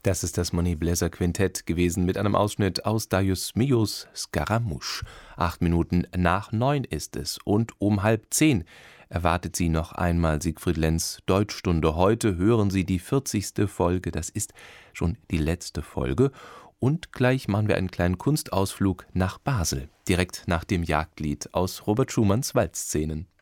Das ist das Monet Bläser Quintett gewesen mit einem Ausschnitt aus Darius Milhaud's Scaramouche. 8 Minuten nach 9 ist es und um 9:30 erwartet Sie noch einmal Siegfried Lenz Deutschstunde. Heute hören Sie die 40. Folge, das ist schon die letzte Folge. Und gleich machen wir einen kleinen Kunstausflug nach Basel, direkt nach dem Jagdlied aus Robert Schumanns Waldszenen.